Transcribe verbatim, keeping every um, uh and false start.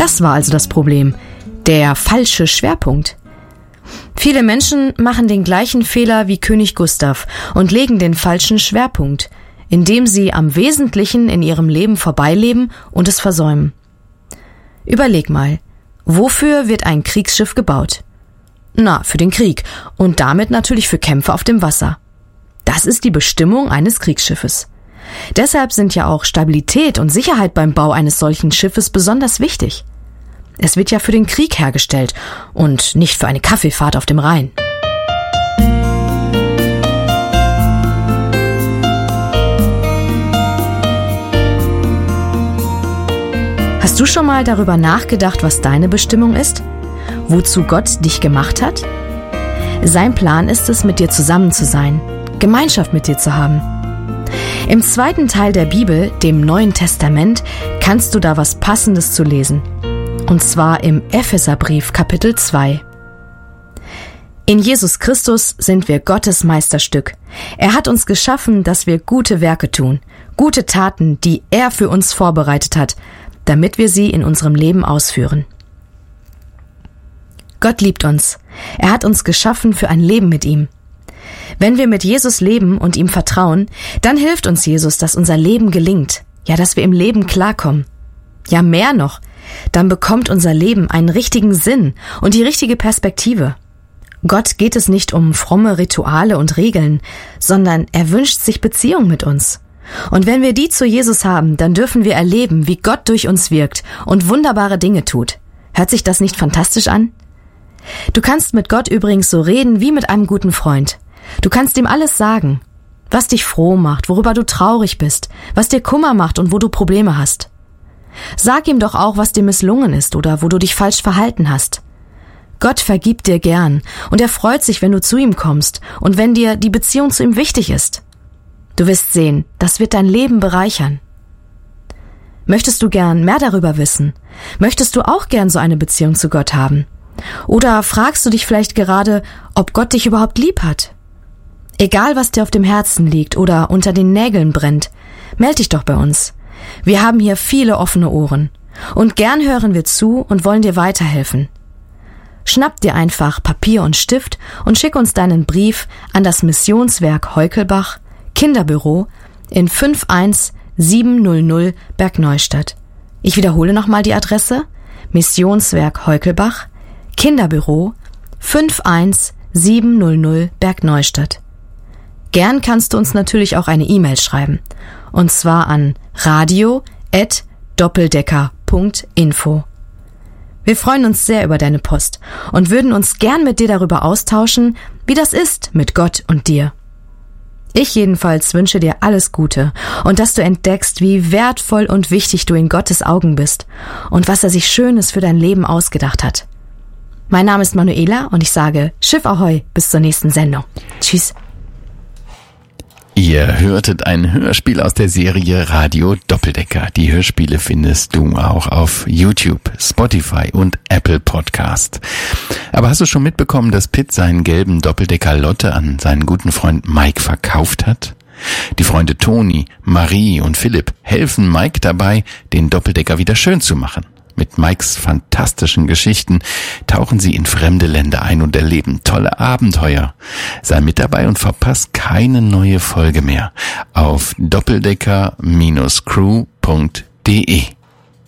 Das war also das Problem, der falsche Schwerpunkt. Viele Menschen machen den gleichen Fehler wie König Gustav und legen den falschen Schwerpunkt, indem sie am Wesentlichen in ihrem Leben vorbeileben und es versäumen. Überleg mal, wofür wird ein Kriegsschiff gebaut? Na, für den Krieg und damit natürlich für Kämpfe auf dem Wasser. Das ist die Bestimmung eines Kriegsschiffes. Deshalb sind ja auch Stabilität und Sicherheit beim Bau eines solchen Schiffes besonders wichtig. Es wird ja für den Krieg hergestellt und nicht für eine Kaffeefahrt auf dem Rhein. Hast du schon mal darüber nachgedacht, was deine Bestimmung ist? Wozu Gott dich gemacht hat? Sein Plan ist es, mit dir zusammen zu sein, Gemeinschaft mit dir zu haben. Im zweiten Teil der Bibel, dem Neuen Testament, kannst du da was Passendes zu lesen. Und zwar im Epheserbrief Kapitel zwei. In Jesus Christus sind wir Gottes Meisterstück. Er hat uns geschaffen, dass wir gute Werke tun, gute Taten, die er für uns vorbereitet hat, damit wir sie in unserem Leben ausführen. Gott liebt uns. Er hat uns geschaffen für ein Leben mit ihm. Wenn wir mit Jesus leben und ihm vertrauen, dann hilft uns Jesus, dass unser Leben gelingt, ja, dass wir im Leben klarkommen. Ja, mehr noch, dann bekommt unser Leben einen richtigen Sinn und die richtige Perspektive. Gott geht es nicht um fromme Rituale und Regeln, sondern er wünscht sich Beziehung mit uns. Und wenn wir die zu Jesus haben, dann dürfen wir erleben, wie Gott durch uns wirkt und wunderbare Dinge tut. Hört sich das nicht fantastisch an? Du kannst mit Gott übrigens so reden wie mit einem guten Freund. Du kannst ihm alles sagen, was dich froh macht, worüber du traurig bist, was dir Kummer macht und wo du Probleme hast. Sag ihm doch auch, was dir misslungen ist oder wo du dich falsch verhalten hast. Gott vergibt dir gern und er freut sich, wenn du zu ihm kommst und wenn dir die Beziehung zu ihm wichtig ist. Du wirst sehen, das wird dein Leben bereichern. Möchtest du gern mehr darüber wissen? Möchtest du auch gern so eine Beziehung zu Gott haben? Oder fragst du dich vielleicht gerade, ob Gott dich überhaupt lieb hat? Egal, was dir auf dem Herzen liegt oder unter den Nägeln brennt, meld dich doch bei uns. Wir haben hier viele offene Ohren und gern hören wir zu und wollen dir weiterhelfen. Schnapp dir einfach Papier und Stift und schick uns deinen Brief an das Missionswerk Heukelbach, Kinderbüro in fünf eins sieben null null Bergneustadt. Ich wiederhole nochmal die Adresse: Missionswerk Heukelbach, Kinderbüro fünf eins sieben null null Bergneustadt. Gern kannst du uns natürlich auch eine E-Mail schreiben, und zwar an radio at doppeldecker punkt info. Wir freuen uns sehr über deine Post und würden uns gern mit dir darüber austauschen, wie das ist mit Gott und dir. Ich jedenfalls wünsche dir alles Gute und dass du entdeckst, wie wertvoll und wichtig du in Gottes Augen bist und was er sich Schönes für dein Leben ausgedacht hat. Mein Name ist Manuela und ich sage Schiff Ahoi, bis zur nächsten Sendung. Tschüss. Ihr hörtet ein Hörspiel aus der Serie Radio Doppeldecker. Die Hörspiele findest du auch auf YouTube, Spotify und Apple Podcast. Aber hast du schon mitbekommen, dass Pitt seinen gelben Doppeldecker Lotte an seinen guten Freund Mike verkauft hat? Die Freunde Toni, Marie und Philipp helfen Mike dabei, den Doppeldecker wieder schön zu machen. Mit Mikes fantastischen Geschichten tauchen sie in fremde Länder ein und erleben tolle Abenteuer. Sei mit dabei und verpass keine neue Folge mehr auf doppeldecker Bindestrich crew punkt de.